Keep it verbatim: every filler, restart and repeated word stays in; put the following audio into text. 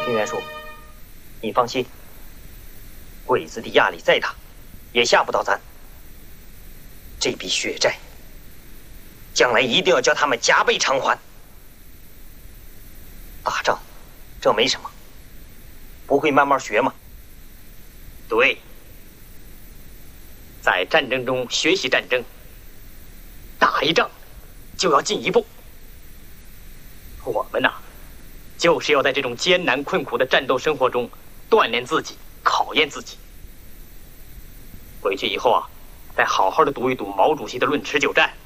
平原说：“你放心，鬼子的压力再大，也吓不到咱。这笔血债，将来一定要叫他们加倍偿还。打仗，这没什么，不会慢慢学吗？” 对，在战争中学习战争，打一仗就要进一步。我们呐、啊，就是要在这种艰难困苦的战斗生活中锻炼自己，考验自己。回去以后啊，再好好的读一读毛主席的《论持久战》。